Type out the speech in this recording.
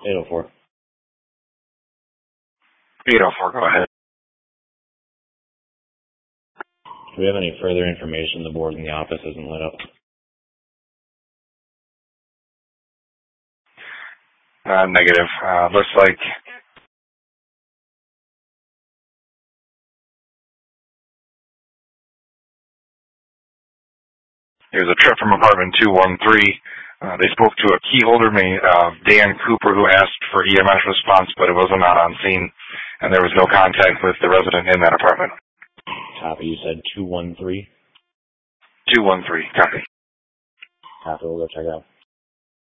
804. 804, go ahead. Do we have any further information? The board in the office isn't lit up. Negative. Looks like there's a trip from apartment 213. They spoke to a key holder named Dan Cooper, who asked for EMS response, but it was not on scene, and there was no contact with the resident in that apartment. Copy. You said 213? 213, copy. Copy. We'll go check it out.